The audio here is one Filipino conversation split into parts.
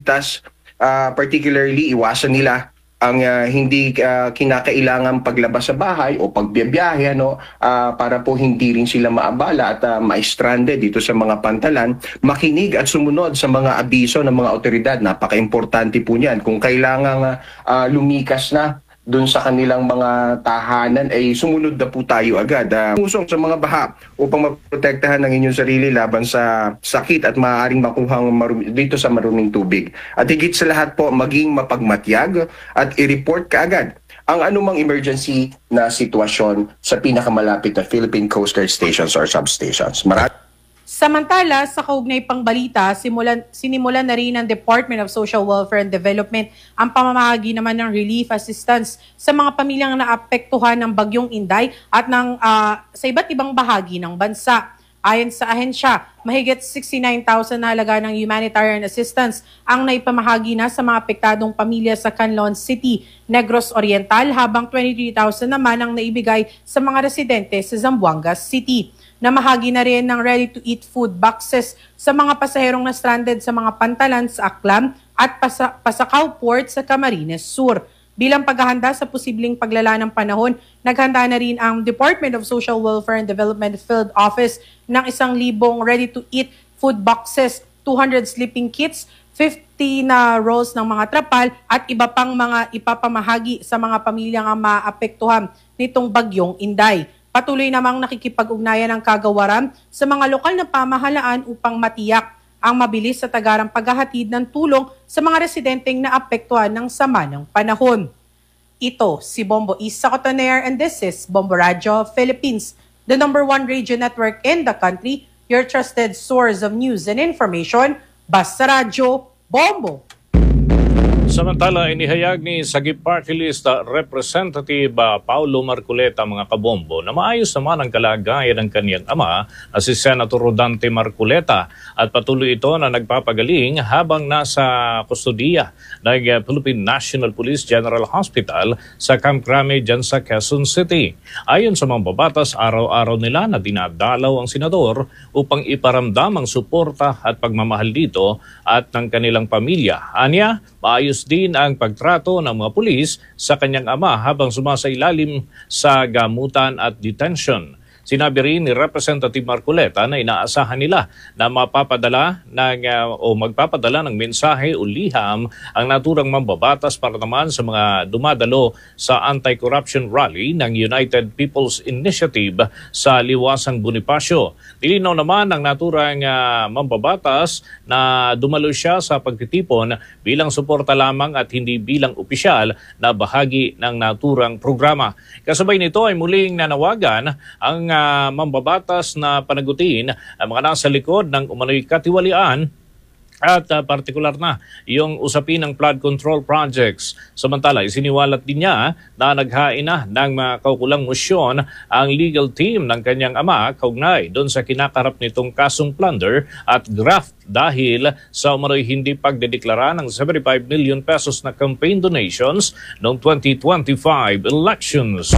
particularly iwasan nila ang hindi kinakailangang paglabas sa bahay o pagbiyahe para po hindi rin sila maabala at ma-stranded dito sa mga pantalan. Makinig at sumunod sa mga abiso ng mga otoridad. Napaka-importante po niyan. Kung kailangang lumikas na doon sa kanilang mga tahanan ay sumunod na po tayo agad. Pusong sa mga baha upang maprotektahan ng inyong sarili laban sa sakit at maaaring makuhang dito sa maruming tubig. At higit sa lahat po, maging mapagmatyag at i-report kaagad ang anumang emergency na sitwasyon sa pinakamalapit na Philippine Coast Guard stations or substations. Samantala, sa kaugnay pang balita, sinimulan na rin ng Department of Social Welfare and Development ang pamamahagi naman ng relief assistance sa mga pamilyang naapektuhan ng Bagyong Inday at sa iba't ibang bahagi ng bansa. Ayon sa ahensya, mahigit 69,000 na halaga ng humanitarian assistance ang naipamahagi na sa mga apektadong pamilya sa Canlon City, Negros Oriental, habang 23,000 naman ang naibigay sa mga residente sa Zamboanga City. Namahagi na rin ng ready-to-eat food boxes sa mga pasaherong na stranded sa mga pantalan sa Aklan at Pasakaw Port sa Camarines Sur. Bilang paghahanda sa posibleng paglala ng panahon, naghanda na rin ang Department of Social Welfare and Development Field Office ng 1,000 ready-to-eat food boxes, 200 sleeping kits, 50 na rolls ng mga trapal at iba pang mga ipapamahagi sa mga pamilyang maapektuhan nitong Bagyong Inday. Patuloy namang nakikipag-ugnayan ang kagawaran sa mga lokal na pamahalaan upang matiyak ang mabilis sa tagarang paghahatid ng tulong sa mga residenteng naapektuhan ng sama ng panahon. Ito si Bombo Isa Cotoner and this is Bombo Radio Philippines, the #1 radio network in the country, your trusted source of news and information, Basta Radio Bombo. Samantala, inihayag ni Sagip Party List Representative Paulo Marcoleta, mga kabombo, na maayos naman ang kalagayan ng kaniyang ama na si Senator Rodante Marcoleta at patuloy ito na nagpapagaling habang nasa kustudiya ng Philippine National Police General Hospital sa Camp Crame dyan sa Quezon City. Ayon sa mga babatas, araw-araw nila na dinadalaw ang senador upang iparamdam ang suporta at pagmamahal dito at ng kanilang pamilya. Anya, maayos din ang pagtrato ng mga pulis sa kanyang ama habang sumasailalim sa gamutan at detention. Sinabi rin ni Representative Marcoleta na inaasahan nila na magpapadala ng mensahe o liham ang naturang mambabatas para naman sa mga dumadalo sa anti-corruption rally ng United People's Initiative sa Liwasang Bonifacio. Nilinaw naman ng naturang mambabatas na dumalo siya sa pagtitipon bilang suporta lamang at hindi bilang opisyal na bahagi ng naturang programa. Kasabay nito ay muling nanawagan ang mambabatas na panagutin ang mga nasa likod ng umano'y katiwalian at partikular na yung usapin ng flood control projects. Samantala, isiniwalat din niya na naghain na ng kaukulang mosyon ang legal team ng kanyang ama kaugnay doon sa kinakarap nitong kasong plunder at graft dahil sa umano'y hindi pagdedeklara ng 75 million pesos na campaign donations noong 2025 elections.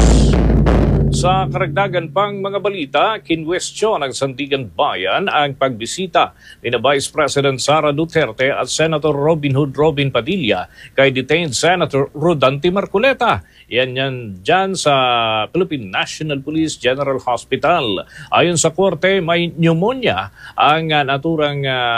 Sa karagdagan pang mga balita, kinwestiyon ng Sandigan Bayan ang pagbisita ni Vice President Sara Duterte at Senator Robin Hood Robin Padilla kay detained Senator Rodante Marcoleta. Yan dyan sa Philippine National Police General Hospital. Ayon sa korte, may pneumonia ang naturang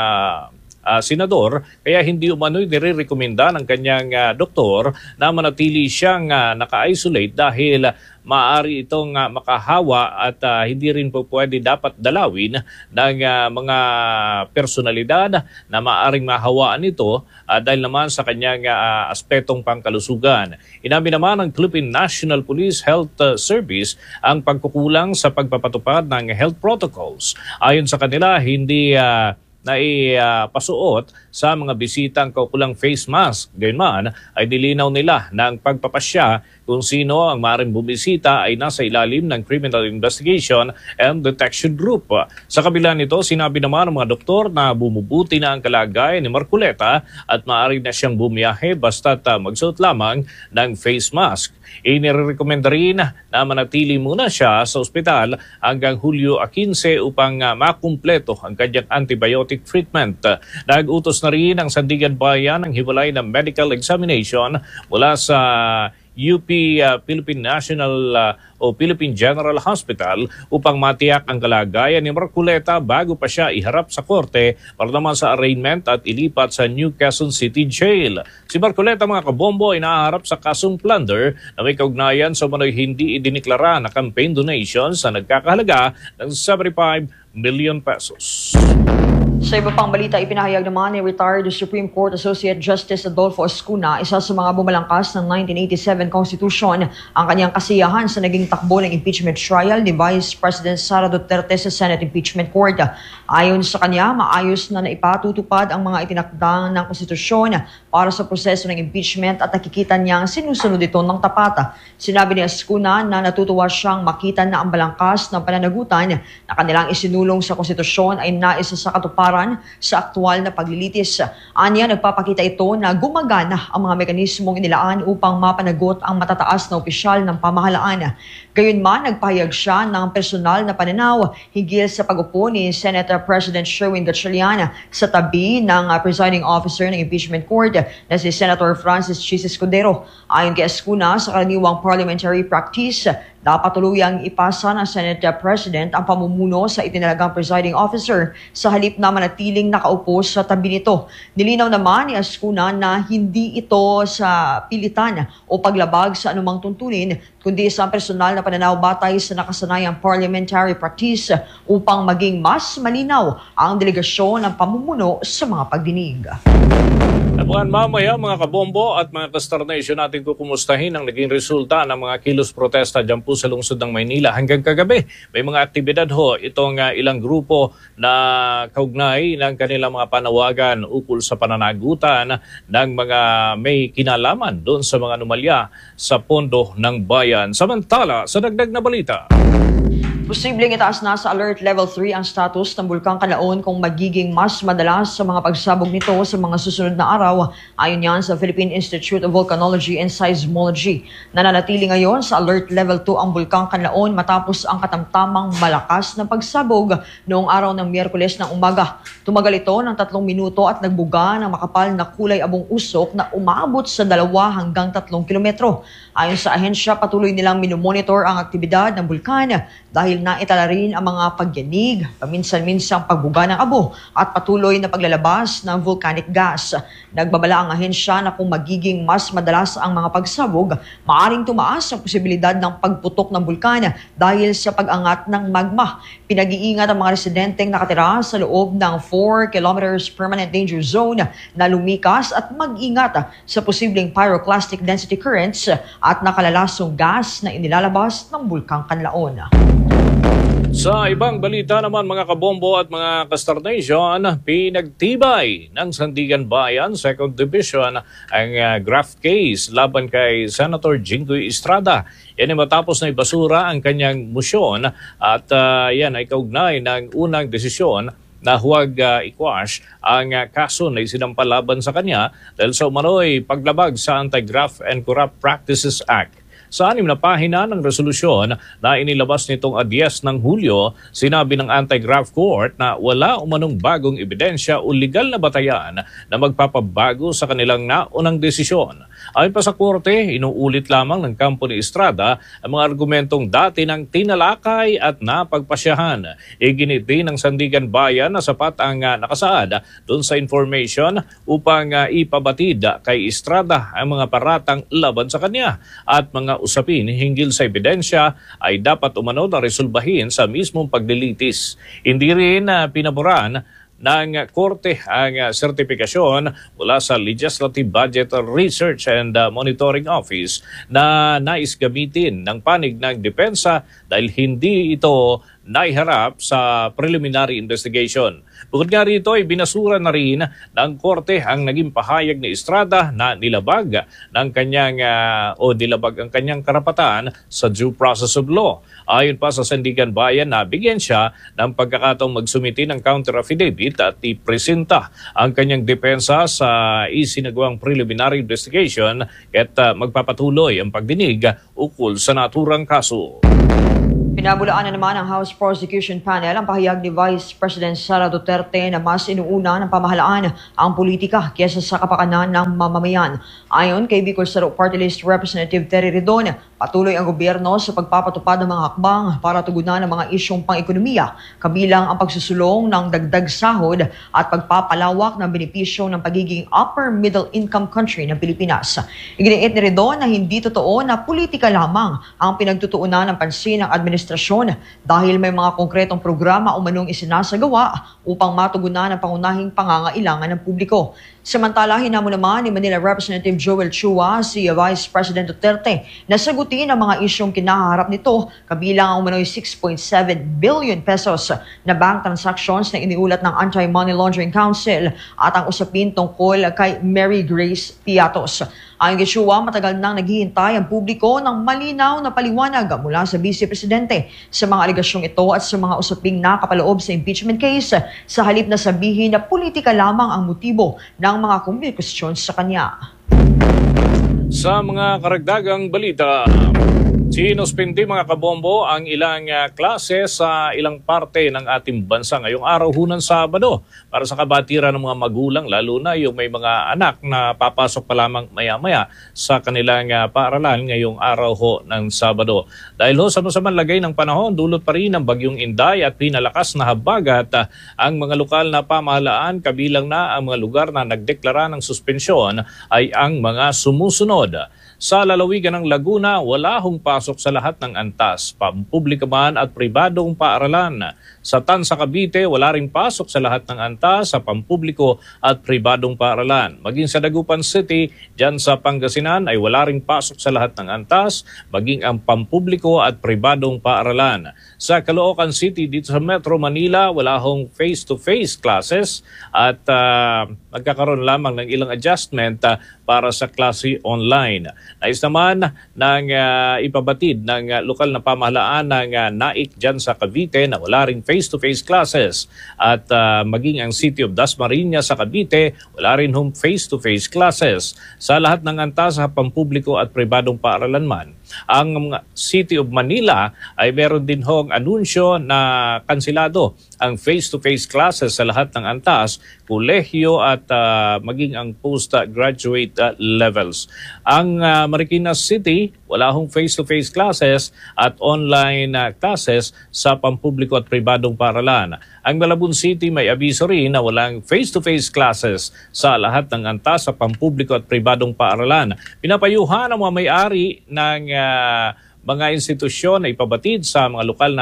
senador, kaya hindi umano'y nire-rekomenda ng kanyang doktor na manatili siyang naka-isolate dahil maaari itong makahawa at hindi rin po pwede dapat dalawin ng mga personalidad na maaaring mahawaan ito dahil naman sa kanyang aspetong pangkalusugan. Inamin naman ng Philippine National Police Health Service ang pagkukulang sa pagpapatupad ng health protocols. Ayon sa kanila, hindi naipasuot sa mga bisitang kaukulang face mask. Gayunman ay nilinaw nila na ang pagpapasya kung sino ang maaaring bumisita ay nasa ilalim ng Criminal Investigation and Detection Group. Sa kabila nito, sinabi naman ng mga doktor na bumubuti na ang kalagayan ni Marcoleta at maaari na siyang bumiyahe basta't magsuot lamang ng face mask. Inirekomenda rin na manatili muna siya sa ospital hanggang Hulyo 15 upang makumpleto ang kanyang antibiotic cosmetic treatment. Nag-utos na rin ang Sandigan Bayan ng hiwalay na medical examination mula sa UP Philippine National o Philippine General Hospital upang matiyak ang kalagayan ni Marcoleta bago pa siya iharap sa korte para naman sa arraignment at ilipat sa New Quezon City Jail. Si Marcoleta, mga kabombo, ay nahaharap sa kasong plunder na may kaugnayan sa manoy hindi idiniklara na campaign donations na nagkakahalaga ng 75 million pesos. Sa iba pang balita, ipinahayag naman ni retired Supreme Court Associate Justice Adolfo Ascuna, isa sa mga bumalangkas ng 1987 Constitution, ang kanyang kasiyahan sa naging takbo ng impeachment trial ni Vice President Sara Duterte sa Senate Impeachment Court. Ayon sa kanya, maayos na naipatutupad ang mga itinakdang ng konstitusyon para sa proseso ng impeachment at nakikita niyang sinusunod ito ng tapat. Sinabi ni Ascuna na natutuwa siyang makita na ang balangkas ng pananagutan na kanilang isinulong sa konstitusyon ay naisa sa katuparan sa aktual na paglilitis. Anya, nagpapakita ito na gumagana ang mga mekanismong inilaan upang mapanagot ang matataas na opisyal ng pamahalaan. Gayunman, nagpahayag siya ng personal na pananaw higil sa pag-upo ni Senate President Sherwin Gatchalian sa tabi ng presiding officer ng impeachment court na si Senator Francis Chis Escudero. Ayon kay Ascuna, sa karaniwang parliamentary practice, dapat tuluyang ipasa ng Senate President ang pamumuno sa itinalagang presiding officer sa halip na manatiling nakaupo sa tabi nito. Nilinaw naman ni Ascuna na hindi ito sa pilitan o paglabag sa anumang tuntunin, kundi sa personal na pananaw batay sa nakasanayang parliamentary practice upang maging mas malinaw ang delegasyon ng pamumuno sa mga pagdinig. At mamaya, mga kabombo at mga ka-Star Nation, natin kukumustahin ang naging resulta ng mga kilos protesta dyan po sa lungsod ng Maynila hanggang kagabi. May mga aktibidad ho itong ilang grupo na kaugnay ng kanilang mga panawagan ukol sa pananagutan ng mga may kinalaman doon sa mga anomalya sa pondo ng bayan. Samantala, sa dagdag na balita, Posibleng itaas na sa Alert Level 3 ang status ng Bulkang Canlaon kung magiging mas madalas sa mga pagsabog nito sa mga susunod na araw. Ayon yan sa Philippine Institute of Volcanology and Seismology. Nananatili ngayon sa Alert Level 2 ang Bulkang Canlaon matapos ang katamtamang malakas na pagsabog noong araw ng Miyerkules ng umaga. Tumagal ito ng 3 minuto at nagbuga ng makapal na kulay abong usok na umabot sa 2 hanggang 3 kilometro. Ayon sa ahensya, patuloy nilang minomonitor ang aktibidad ng bulkan dahil naitala rin ang mga pagyanig, paminsan-minsang pagbuga ng abo at patuloy na paglalabas ng volcanic gas. Nagbabala ang ahensya na kung magiging mas madalas ang mga pagsabog, maaring tumaas ang posibilidad ng pagputok ng bulkan dahil sa pag-angat ng magma. Pinag-iingat ang mga residenteng nakatira sa loob ng 4 kilometers permanent danger zone na lumikas at mag-ingat sa posibleng pyroclastic density currents at nakalalasong gas na inilalabas ng Bulkang Canlaon. Sa ibang balita naman, mga kabombo at mga ka-Star Nation, pinagtibay ng Sandigan Bayan 2nd Division ang graft case laban kay Senator Jinggoy Estrada. Yan ay matapos na ibasura ang kanyang motion at yan ay kaugnay ng unang desisyon na huwag i-quash ang kaso na isinampalaban sa kanya dahil sa umano'y paglabag sa Anti-Graft and Corrupt Practices Act. Sa 6 na pahina ng resolusyon na inilabas nitong 10 ng Hulyo, sinabi ng Anti-Graft Court na wala umanong bagong ebidensya o legal na batayan na magpapabago sa kanilang naunang desisyon. Ayon pa sa korte, inuulit lamang ng kampo ni Estrada ang mga argumentong dati ng tinalakay at napagpasyahan. Iginit din ng Sandigan Bayan na sapat ang nakasaad doon sa information upang ipabatid kay Estrada ang mga paratang laban sa kanya at mga usapin hinggil sa ebidensya ay dapat umano na resolbahin sa mismong paglilitis. Hindi rin pinaboran ng korte ang sertifikasyon mula sa Legislative Budget Research and Monitoring Office na nais gamitin ng panig ng depensa dahil hindi ito naiharap sa preliminary investigation. Bukod nga rito ay binasura na rin ng korte ang naging pahayag ni Estrada na nilabag ng kanyang nilabag ang kanyang karapatan sa due process of law. Ayon pa sa Sandigan Bayan na bigyan siya ng pagkakataong magsumiti ng counter affidavit at ipresenta ang kanyang depensa sa isinagawang preliminary investigation at magpapatuloy ang pagdinig ukol sa naturang kaso. Pinabulaan na naman ng House Prosecution Panel ang pahayag ni Vice President Sara Duterte na mas inuuna ng pamahalaan ang politika kaysa sa kapakanan ng mamamayan. Ayon kay Bicol Saro Party List Representative Terry Redon, patuloy ang gobyerno sa pagpapatupad ng mga hakbang para tugunan ang mga isyong pang-ekonomiya, kabilang ang pagsusulong ng dagdag sahod at pagpapalawak ng benepisyo ng pagiging upper middle income country ng Pilipinas. Iginiit ni Redon na hindi totoo na politika lamang ang pinagtutuunan ng pansin ng administrasyon dahil may mga konkretong programa umanong isinasagawa upang matugunan ang pangunahing pangangailangan ng publiko. Samantala, hinamon naman ni Manila Representative Joel Chua si Vice President Duterte na sagutin ang mga isyong kinaharap nito, kabilang ang umano'y 6.7 billion pesos na bank transactions na iniulat ng Anti-Money Laundering Council at ang usapin tungkol kay Mary Grace Piatos. Ayon kay Chua, matagal nang naghihintay ang publiko ng malinaw na paliwanag mula sa Vice Presidente sa mga aligasyong ito at sa mga usaping nakapaloob sa impeachment case, sa halip na sabihin na politika lamang ang motibo ng mga kumbisyon sa kanya. Sa mga karagdagang balita, sinuspindi mga kabombo ang ilang klase sa ilang parte ng ating bansa ngayong araw ng Sabado para sa kabatiran ng mga magulang, lalo na yung may mga anak na papasok pa lamang maya-maya sa kanilang paaralan ngayong araw ng Sabado. Dahil sa masamang lagay ng panahon, dulot pa rin ng bagyong Inday at pinalakas na habagat ang mga lokal na pamahalaan, kabilang na ang mga lugar na nagdeklara ng suspensyon ay ang mga sumusunod. Sa lalawigan ng Laguna, wala hong pasok sa lahat ng antas, pampubliko man at pribadong paaralan. Sa Tansa, Cavite, wala ring pasok sa lahat ng antas, sa pampubliko at pribadong paaralan. Maging sa Dagupan City, dyan sa Pangasinan ay wala ring pasok sa lahat ng antas, maging ang pampubliko at pribadong paaralan. Sa Caloocan City, dito sa Metro Manila, wala hong face-to-face classes at nagkakaroon lamang ng ilang adjustment para sa klase online. Nais naman ng ipabatid ng lokal na pamahalaan ng NAIC dyan sa Cavite na wala ring face-to-face classes at maging ang City of Dasmariñas sa Cavite, wala rin hong face-to-face classes. Sa lahat ng antas sa pampubliko at pribadong paaralan man, ang City of Manila ay meron din hong anunsyo na kansilado ang face-to-face classes sa lahat ng antas, kolehiyo at maging ang postgraduate levels. Ang Marikina City, wala hong face-to-face classes at online classes sa pampubliko at pribadong paaralan. Ang Malabon City may abiso rin na walang face-to-face classes sa lahat ng antas sa pampubliko at pribadong paaralan. Pinapayuhan ang mga may-ari ng mga institusyon na ipabatid sa mga lokal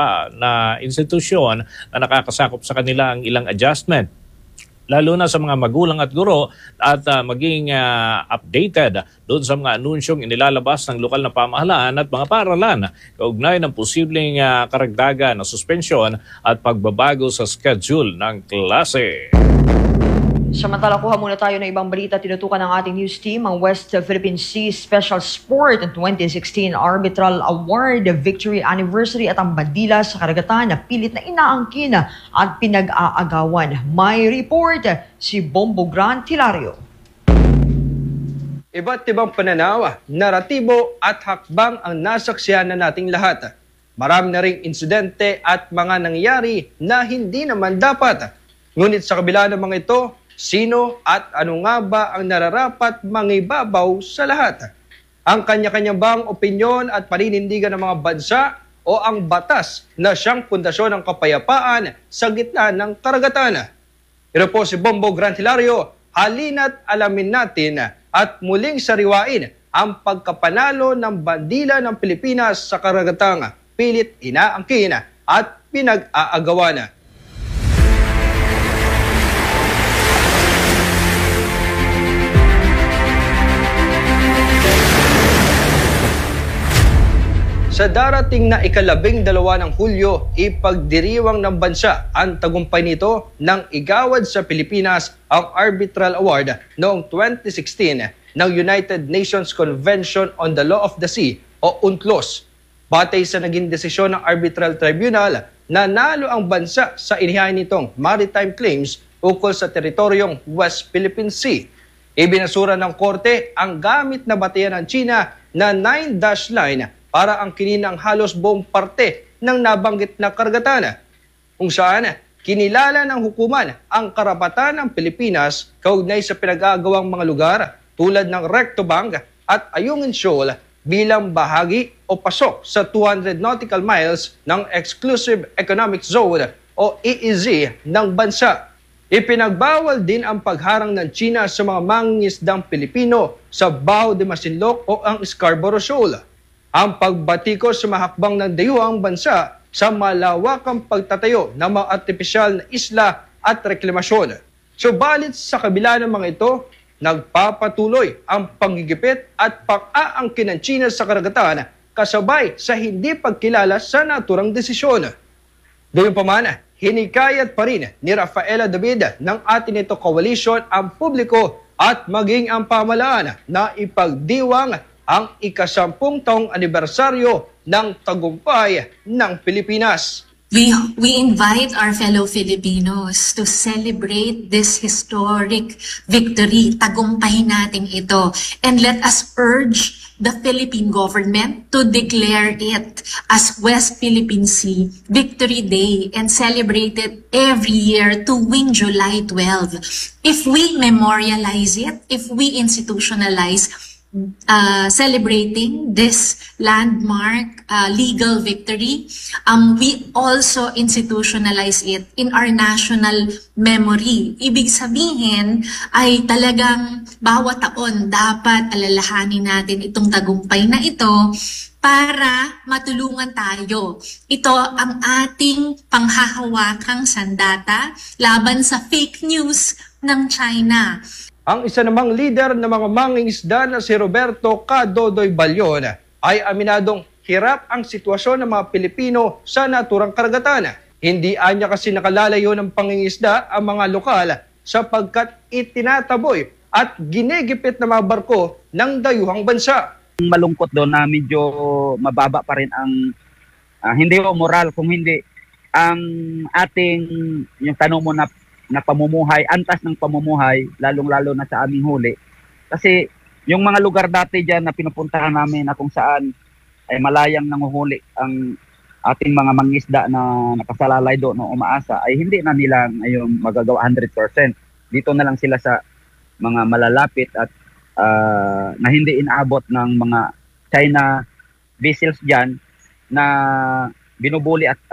na institusyon na nakakasakop sa kanila ang ilang adjustment, lalo na sa mga magulang at guro, at maging updated doon sa mga anunsyong inilalabas ng lokal na pamahalaan at mga paaralan kaugnay ng posibleng karagdagan na suspensyon at pagbabago sa schedule ng klase. Samantala, kuha muna tayo ng ibang balita. Tinutukan ng ating news team ang West Philippine Sea Special Sport 2016 Arbitral Award Victory Anniversary at ang bandila sa karagatan na pilit na inaangkin at pinag-aagawan. May report si Bombo Grant Hilario. Iba't ibang pananaw, naratibo at hakbang ang nasaksihan na nating lahat. Marami na ring insidente at mga nangyari na hindi naman dapat. Ngunit sa kabila ng mga ito, sino at ano nga ba ang nararapat mangibabaw sa lahat? Ang kanya-kanya bang opinyon at paninindigan ng mga bansa o ang batas na siyang pundasyon ng kapayapaan sa gitna ng karagatan? Ito po si Bombo Grant Hilario. Halina't alamin natin at muling sariwain ang pagkapanalo ng bandila ng Pilipinas sa karagatang pilit inaangkin at pinag-aagawan. Sa darating na ika-12 ng Hulyo, ipagdiriwang ng bansa ang tagumpay nito nang igawad sa Pilipinas ang Arbitral Award noong 2016 ng United Nations Convention on the Law of the Sea o UNCLOS. Batay sa naging desisyon ng Arbitral Tribunal, nanalo ang bansa sa inihain nitong maritime claims ukol sa teritoryong West Philippine Sea. Ibinasura ng korte ang gamit na batayan ng China na 9-dash line para ang kininang halos buong parte ng nabanggit na karagatan, kung saan kinilala ng hukuman ang karapatan ng Pilipinas kaugnay sa pinag-aagawang mga lugar tulad ng Recto Bank at Ayungin Shoal bilang bahagi o pasok sa 200 nautical miles ng Exclusive Economic Zone o EEZ ng bansa. Ipinagbawal din ang pagharang ng China sa mga mangingisdang Pilipino sa Baho de Masinloc o ang Scarborough Shoal. Ang pagbatikos sa mahakbang ng dayuhang bansa sa malawakang pagtatayo ng mga artipisyal na isla at reklamasyon. Subalit sa kabila ng mga ito, nagpapatuloy ang panggigipit at pang-aangkin ng China sa karagatan kasabay sa hindi pagkilala sa naturang desisyon. Gayunpaman, hinikayat pa rin ni Rafaela David ng atin ito coalition ang publiko at maging ang pamahalaan na ipagdiwang ang ika-10 taong anibersaryo ng tagumpay ng Pilipinas. We invite our fellow Filipinos to celebrate this historic victory. Tagumpahin natin ito. And let us urge the Philippine government to declare it as West Philippine Sea Victory Day and celebrate it every year tuwing July 12. If we memorialize it, if we institutionalize celebrating this landmark legal victory, we also institutionalize it in our national memory. Ibig sabihin ay talagang bawat taon dapat alalahanin natin itong tagumpay na ito para matulungan tayo. Ito ang ating panghahawakang sandata laban sa fake news ng China. Ang isa namang leader ng mga mangingisda na si Roberto Cadodoy Balyon ay aminadong hirap ang sitwasyon ng mga Pilipino sa naturang karagatan. Hindi anya kasi nakalalayo ng pangingisda ang mga lokal sapagkat itinataboy at ginigipit na mga barko ng dayuhang bansa. Malungkot doon na medyo mababa pa rin ang hindi o moral kung hindi ang ating yung tanong mo na pamumuhay, antas ng pamumuhay, lalong-lalo na sa aming huli. Kasi yung mga lugar dati dyan na pinupuntahan namin na kung saan ay malayang nanguhuli ang ating mga mangisda na nakasalalay doon o umaasa, ay hindi na nila ngayon magagawa 100%. Dito na lang sila sa mga malalapit at na hindi inaabot ng mga China vessels dyan na binubuli at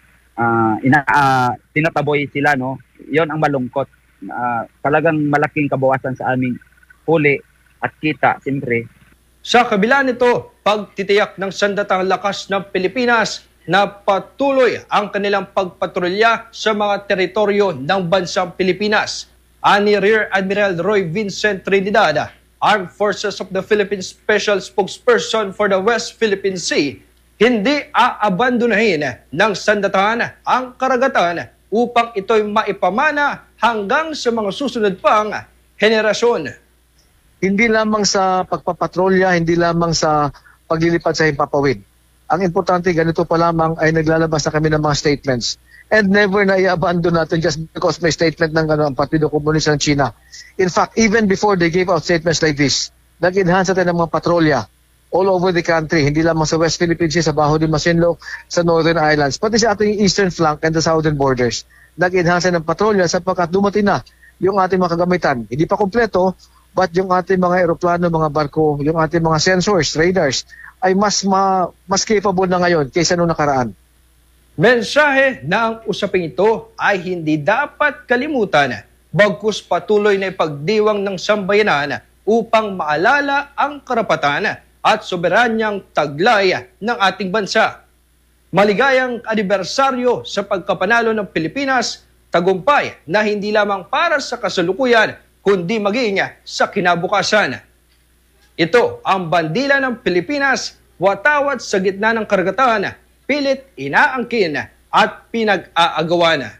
tinataboy sila, no? Yon ang malungkot. Talagang malaking kabawasan sa aming huli at kita, siyempre. Sa kabila nito, pagtitiyak ng sandatang lakas ng Pilipinas na patuloy ang kanilang pagpatrolya sa mga teritoryo ng bansang Pilipinas. Ani Rear Admiral Roy Vincent Trinidad, Armed Forces of the Philippines Special Spokesperson for the West Philippine Sea, hindi aabandonahin ng sandatahan ang karagatan upang ito'y maipamana hanggang sa mga susunod pang henerasyon. Hindi lamang sa pagpapatrolya, hindi lamang sa paglilipad sa himpapawid. Ang importante, ganito pa lamang ay naglalabas na kami ng mga statements. And never na i-abandon natin just because may statement ng ang Partido Komunista ng China. In fact, even before they gave out statements like this, nag-enhance natin ng mga patrolya all over the country, hindi lamang sa West Philippine Sea, sa Baho de Masinloc, sa Northern Islands, pati sa ating eastern flank and the southern borders. Nag-enhance ng patrolya sapagkat dumating na yung ating mga kagamitan. Hindi pa kompleto, but yung ating mga eroplano, mga barko, yung ating mga sensors, radars, ay mas capable na ngayon kaysa noong nakaraan. Mensahe na ang usaping ito ay hindi dapat kalimutan, bagkus patuloy na ipagdiwang ng sambayanan upang maalala ang karapatan at soberanyang taglay ng ating bansa. Maligayang anibersaryo sa pagkapanalo ng Pilipinas, tagumpay na hindi lamang para sa kasalukuyan, kundi maging sa kinabukasan. Ito ang bandila ng Pilipinas, watawat sa gitna ng karagatan, pilit inaangkin at pinag-aagawan.